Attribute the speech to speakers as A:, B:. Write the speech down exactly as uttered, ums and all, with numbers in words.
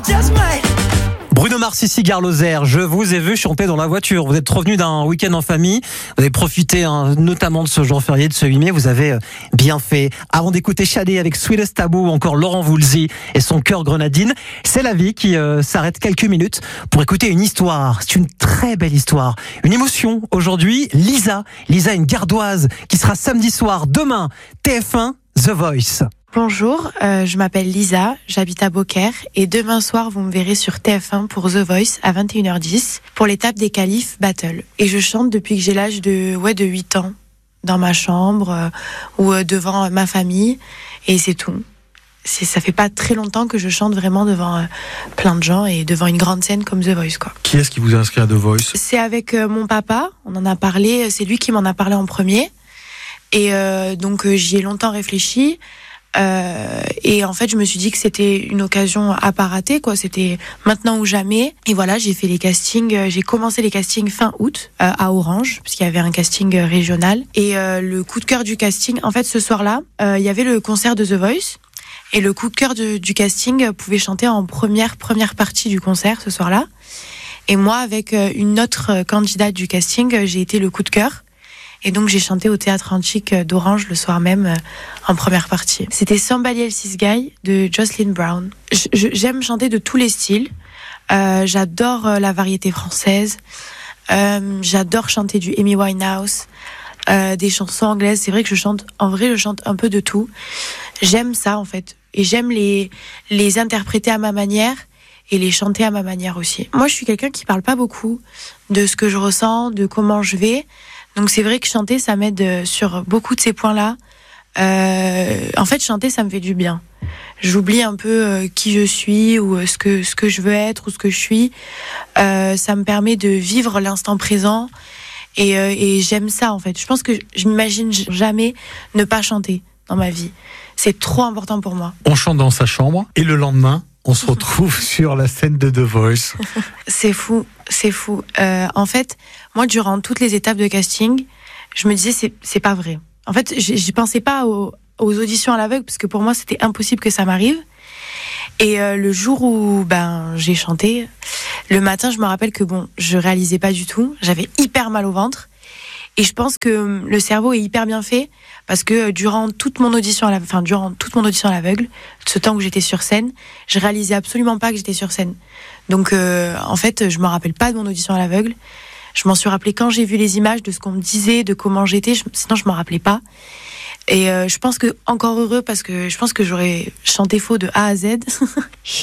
A: Bruno Mars ici, Gare Lozère. Je vous ai vu chanter dans la voiture. Vous êtes revenu d'un week-end en famille. Vous avez profité hein, notamment de ce jour férié de ce huit mai. Vous avez bien fait. Avant d'écouter Shadé avec Sweetest Taboo ou encore Laurent Voulzy et son cœur grenadine, c'est la vie qui euh, s'arrête quelques minutes pour écouter une histoire. C'est une très belle histoire. Une émotion. Aujourd'hui, Lisa. Lisa, une gardoise qui sera samedi soir, demain, T F un, The Voice.
B: Bonjour, euh, je m'appelle Lisa, j'habite à Beaucaire et demain soir vous me verrez sur T F un pour The Voice à vingt et une heures dix pour l'étape des qualifs Battle. Et je chante depuis que j'ai l'âge de ouais de huit ans dans ma chambre euh, ou euh, devant ma famille et c'est tout. C'est, ça fait pas très longtemps que je chante vraiment devant euh, plein de gens et devant une grande scène comme The Voice quoi.
C: Qui est-ce qui vous a inscrit à The Voice ?
B: C'est avec euh, mon papa, on en a parlé, c'est lui qui m'en a parlé en premier et euh, donc euh, j'y ai longtemps réfléchi. Euh, et en fait, je me suis dit que c'était une occasion à pas rater, quoi. C'était maintenant ou jamais. Et voilà, j'ai fait les castings. J'ai commencé les castings fin août euh, à Orange, parce qu'il y avait un casting régional. Et euh, le coup de cœur du casting, en fait, ce soir-là, euh, il y avait le concert de The Voice. Et le coup de cœur de, du casting pouvait chanter en première première partie du concert ce soir-là. Et moi, avec une autre candidate du casting, j'ai été le coup de cœur. Et donc j'ai chanté au Théâtre Antique d'Orange le soir même euh, en première partie. C'était Somebody Else's Guy de Jocelyn Brown. Je, je, j'aime chanter de tous les styles. Euh, j'adore euh, la variété française. Euh, j'adore chanter du Amy Winehouse, euh, des chansons anglaises. C'est vrai que je chante, en vrai, je chante un peu de tout. J'aime ça en fait, et j'aime les les interpréter à ma manière et les chanter à ma manière aussi. Moi, je suis quelqu'un qui parle pas beaucoup de ce que je ressens, de comment je vais. Donc c'est vrai que chanter, ça m'aide sur beaucoup de ces points-là. Euh, en fait, chanter, ça me fait du bien. J'oublie un peu euh, qui je suis ou euh, ce que ce que je veux être ou ce que je suis. Euh, ça me permet de vivre l'instant présent et, euh, et j'aime ça en fait. Je pense que je m'imagine jamais ne pas chanter dans ma vie. C'est trop important pour moi.
C: On chante dans sa chambre et le lendemain, on se retrouve sur la scène de The Voice.
B: C'est fou, c'est fou. Euh, en fait, moi, durant toutes les étapes de casting, je me disais, c'est, c'est pas vrai. En fait, j'y, j'y pensais pas aux, aux auditions à l'aveugle, parce que pour moi, c'était impossible que ça m'arrive. Et euh, le jour où ben, j'ai chanté, le matin, je me rappelle que bon, je réalisais pas du tout. J'avais hyper mal au ventre. Et je pense que le cerveau est hyper bien fait parce que durant toute mon audition à la, enfin, durant toute mon audition à l'aveugle, ce temps où j'étais sur scène, je réalisais absolument pas que j'étais sur scène. Donc, euh, en fait, je me rappelle pas de mon audition à l'aveugle. Je m'en suis rappelé quand j'ai vu les images de ce qu'on me disait, de comment j'étais. Je, sinon, je m'en rappelais pas. Et euh, je pense que encore heureux parce que je pense que j'aurais chanté faux de A à Z.